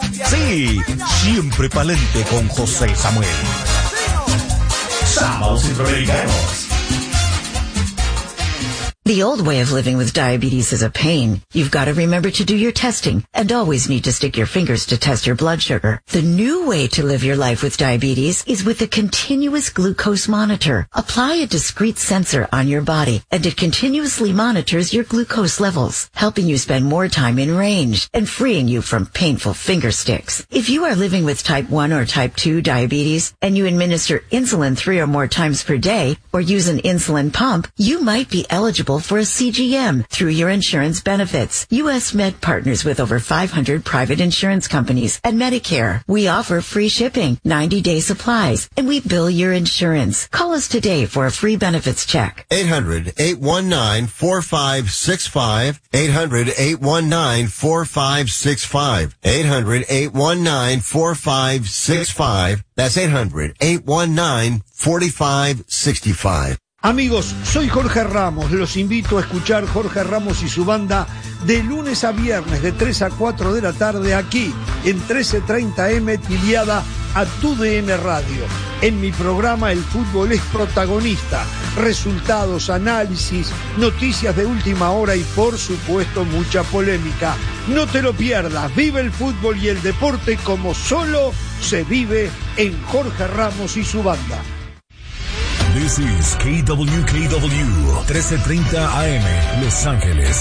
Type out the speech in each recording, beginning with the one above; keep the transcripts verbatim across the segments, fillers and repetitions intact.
Sí, siempre pa'lante con José Samuel. Sábados Centroamericanos. The old way of living with diabetes is a pain. You've got to remember to do your testing and always need to stick your fingers to test your blood sugar. The new way to live your life with diabetes is with a continuous glucose monitor. Apply a discrete sensor on your body and it continuously monitors your glucose levels, helping you spend more time in range and freeing you from painful finger sticks. If you are living with type one or type two diabetes and you administer insulin three or more times per day or use an insulin pump, you might be eligible for a C G M through your insurance benefits. U S Med partners with over five hundred private insurance companies and Medicare. We offer free shipping, ninety day supplies, and we bill your insurance. Call us today for a free benefits check. eight hundred, eight one nine, four five six five. eight hundred, eight one nine, four five six five. eight hundred, eight one nine, four five six five. That's eight hundred, eight one nine, four five six five. Amigos, soy Jorge Ramos. Los invito a escuchar Jorge Ramos y su banda de lunes a viernes de tres a cuatro de la tarde aquí en trece treinta eme afiliada a Tu D M Radio. En mi programa el fútbol es protagonista. Resultados, análisis, noticias de última hora y por supuesto mucha polémica. No te lo pierdas. Vive el fútbol y el deporte como solo se vive en Jorge Ramos y su banda. This is K W K W, trece treinta A M, Los Ángeles.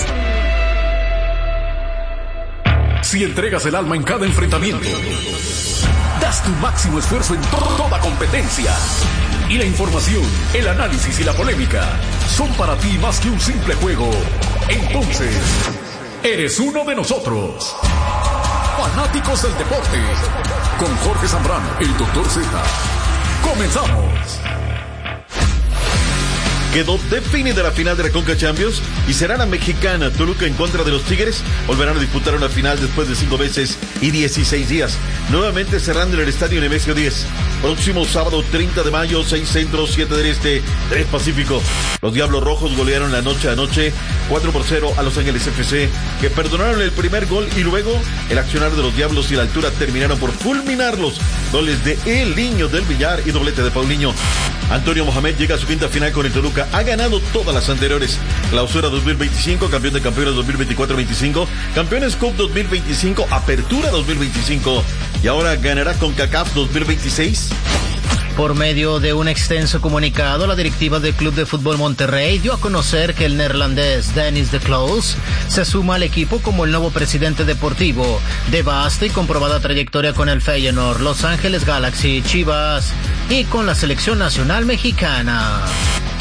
Si entregas el alma en cada enfrentamiento, das tu máximo esfuerzo en to- toda competencia, y la información, el análisis y la polémica son para ti más que un simple juego, entonces eres uno de nosotros. Fanáticos del deporte, con Jorge Zambrano, el doctor Z. Comenzamos. Quedó definida la final de la Conca Champions y será la mexicana. Toluca en contra de los Tigres volverán a disputar una final después de cinco meses y dieciséis días. Nuevamente cerrando en el estadio Nemesio diez. Próximo sábado treinta de mayo, seis centro, siete del este, tres pacífico. Los Diablos Rojos golearon la noche a noche cuatro por cero a Los Ángeles F C, que perdonaron el primer gol y luego el accionar de los Diablos y la altura terminaron por fulminarlos. Goles de El Niño del Villar y doblete de Paulinho. Antonio Mohamed llega a su quinta final con el Toluca. Ha ganado todas las anteriores. Clausura dos mil veinticinco, campeón de campeones dos mil veinticuatro veinticinco, Campeones Cup dos mil veinticinco, Apertura dos mil veinticinco y ahora ganará CONCACAF dos mil veintiséis. Por medio de un extenso comunicado, la directiva del Club de Fútbol Monterrey dio a conocer que el neerlandés Dennis de Kloes se suma al equipo como el nuevo presidente deportivo de vasta y comprobada trayectoria con el Feyenoord, Los Ángeles Galaxy, Chivas y con la selección nacional mexicana.